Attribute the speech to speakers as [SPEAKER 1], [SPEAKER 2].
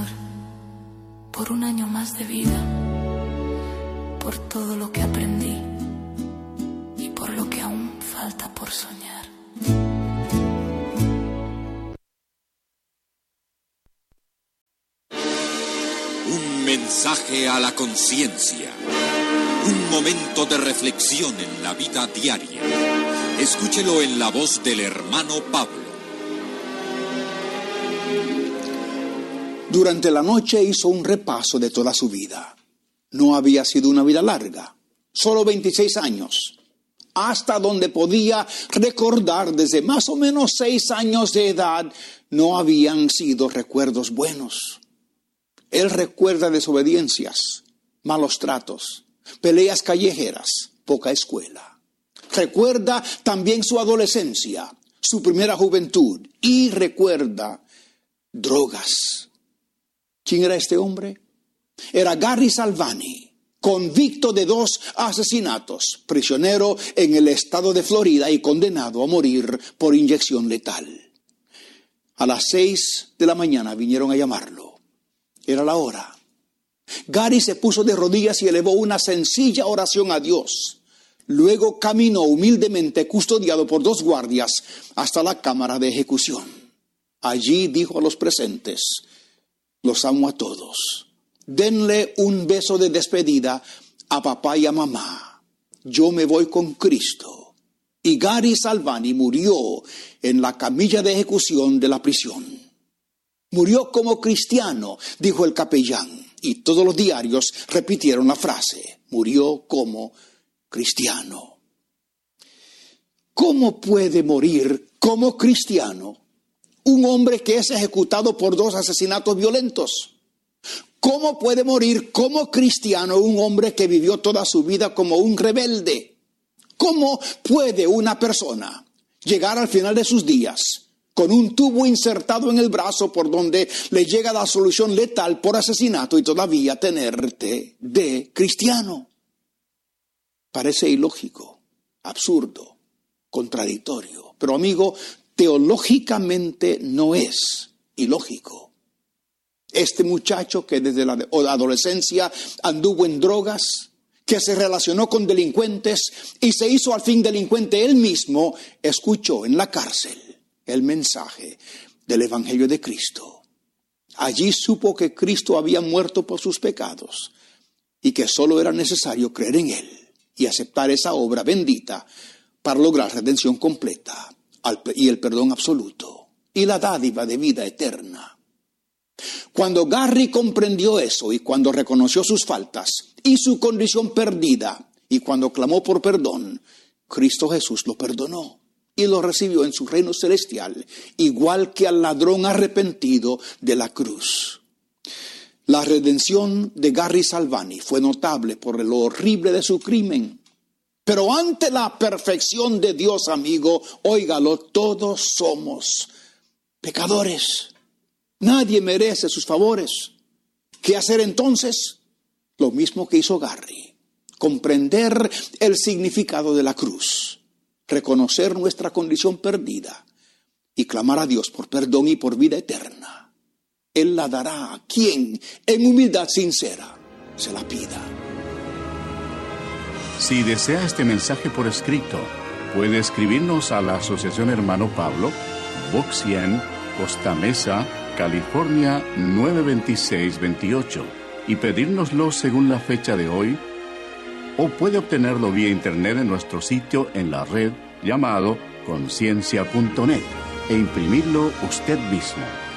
[SPEAKER 1] Señor, por un año más de vida, por todo lo que aprendí y por lo que aún falta por soñar.
[SPEAKER 2] Un mensaje a la conciencia. Un momento de reflexión en la vida diaria. Escúchelo en la voz del hermano Pablo.
[SPEAKER 3] Durante la noche hizo un repaso de toda su vida. No había sido una vida larga, solo 26 años. Hasta donde podía recordar, desde más o menos 6 años de edad, no habían sido recuerdos buenos. Él recuerda desobediencias, malos tratos, peleas callejeras, poca escuela. Recuerda también su adolescencia, su primera juventud, y recuerda drogas. ¿Quién era este hombre? Era Gary Salvani, convicto de 2 asesinatos, prisionero en el estado de Florida y condenado a morir por inyección letal. A las 6 de la mañana vinieron a llamarlo. Era la hora. Gary se puso de rodillas y elevó una sencilla oración a Dios. Luego caminó humildemente, custodiado por 2 guardias, hasta la cámara de ejecución. Allí dijo a los presentes: los amo a todos. Denle un beso de despedida a papá y a mamá. Yo me voy con Cristo. Y Gary Salvani murió en la camilla de ejecución de la prisión. Murió como cristiano, dijo el capellán. Y todos los diarios repitieron la frase: murió como cristiano. ¿Cómo puede morir como cristiano un hombre que es ejecutado por 2 asesinatos violentos? ¿Cómo puede morir como cristiano un hombre que vivió toda su vida como un rebelde? ¿Cómo puede una persona llegar al final de sus días con un tubo insertado en el brazo por donde le llega la solución letal por asesinato y todavía tenerte de cristiano? Parece ilógico, absurdo, contradictorio. Pero amigo, teológicamente no es ilógico. Este muchacho que desde la adolescencia anduvo en drogas, que se relacionó con delincuentes y se hizo al fin delincuente él mismo, escuchó en la cárcel el mensaje del Evangelio de Cristo. Allí supo que Cristo había muerto por sus pecados y que solo era necesario creer en Él y aceptar esa obra bendita para lograr redención completa y el perdón absoluto y la dádiva de vida eterna. Cuando Gary comprendió eso y cuando reconoció sus faltas y su condición perdida y cuando clamó por perdón, Cristo Jesús lo perdonó y lo recibió en su reino celestial, igual que al ladrón arrepentido de la cruz. La redención de Gary Salvani fue notable por lo horrible de su crimen. Pero ante la perfección de Dios, amigo, óigalo, todos somos pecadores. Nadie merece sus favores. ¿Qué hacer entonces? Lo mismo que hizo Gary. Comprender el significado de la cruz. Reconocer nuestra condición perdida. Y clamar a Dios por perdón y por vida eterna. Él la dará a quien en humildad sincera se la pida.
[SPEAKER 4] Si desea este mensaje por escrito, puede escribirnos a la Asociación Hermano Pablo, Box 100, Costa Mesa, California 92628 y pedírnoslo según la fecha de hoy, o puede obtenerlo vía internet en nuestro sitio en la red llamado conciencia.net e imprimirlo usted mismo.